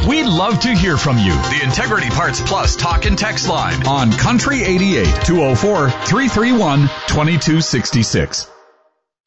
We'd love to hear from you. The Integrity Parts Plus talk and text line on Country 88 204-331-2266.